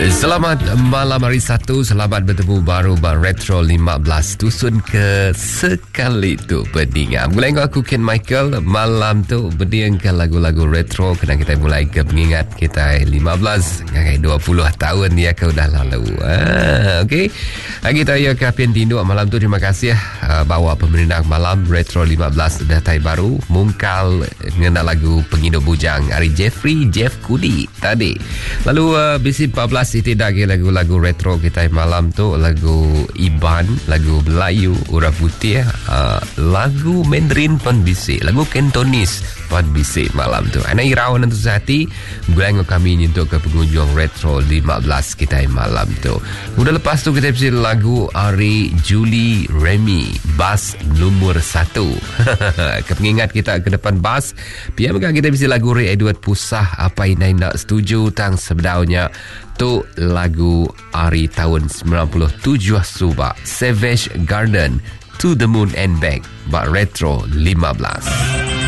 Selamat malam hari Sabtu. Selamat bertemu baru Bang Retro 15 Tusun ke sekali tu pendengar. Mulai aku Ken Michael. Malam tu berdiangkan lagu-lagu retro. Kena kita mulai ke mengingat kita 15 ngai 20 tahun dia ke dah lalu. Okey. Kita ya kapian tinduk malam tu. Terima kasih bawa pemerintah malam Retro 15 datai baru mungkal mengenal lagu Pengindo Bujang Ari Jeff Kudi tadi. Lalu bisi 14 tidak lagi lagu-lagu retro kita malam tu, lagu Iban, lagu Melayu Urap Putih, lagu Mandarin pun bisik, lagu Cantonese pun bisik malam tu. Ana irawan untuk sehati gulang kami untuk ke pengunjung retro 15 kita malam tu. Udah lepas tu kita bisik lagu Ari Julie Remy Bass nomor 1. Kepengingat kita ke depan bass. Biar kita bisik lagu Ray Edward Pusah apa ini nak setuju tang sebedaunya tu lagu Ari tahun 97 Subak Savage Garden To the Moon and Back Bak Retro 15.